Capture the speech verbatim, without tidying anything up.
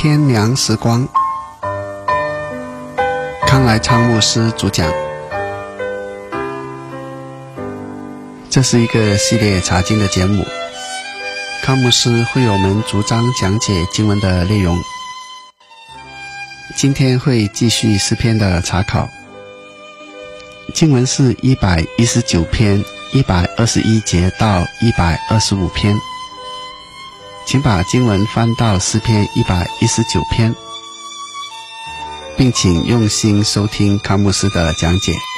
天良时光，康来昌牧师主讲。这是一个系列查经的节目，康牧师会有我们逐章讲解经文的内容。今天会继续诗篇的查考，经文是一百一十九篇一百二十一节到一百二十五篇，请把经文翻到诗篇一百一十九篇，并请用心收听康牧师的讲解。